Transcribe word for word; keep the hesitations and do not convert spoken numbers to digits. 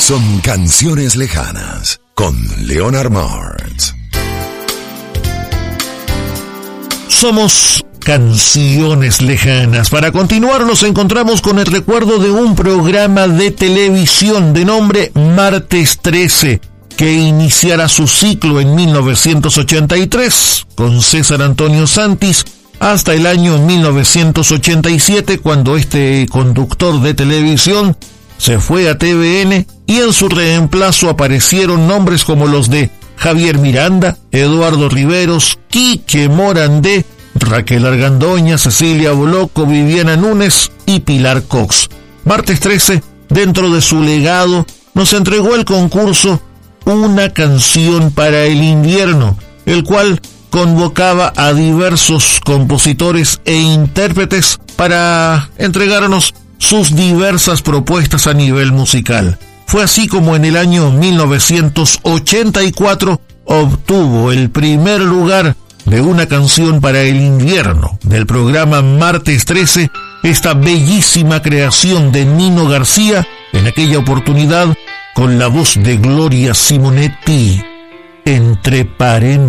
Son canciones lejanas con Leonard Martz. Somos canciones lejanas. Para continuar nos encontramos con el recuerdo de un programa de televisión de nombre Martes trece, que iniciará su ciclo en mil novecientos ochenta y tres con César Antonio Santis hasta el año mil novecientos ochenta y siete, cuando este conductor de televisión se fue a T V N y en su reemplazo aparecieron nombres como los de Javier Miranda, Eduardo Riveros, Quique Morandé, Raquel Argandoña, Cecilia Boloco, Viviana Núñez y Pilar Cox. Martes trece, dentro de su legado, nos entregó el concurso Una canción para el invierno, el cual convocaba a diversos compositores e intérpretes para entregarnos sus diversas propuestas a nivel musical. Fue así como en el año mil novecientos ochenta y cuatro obtuvo el primer lugar de Una canción para el invierno del programa Martes trece, esta bellísima creación de Nino García, en aquella oportunidad con la voz de Gloria Simonetti, Entre paréntesis.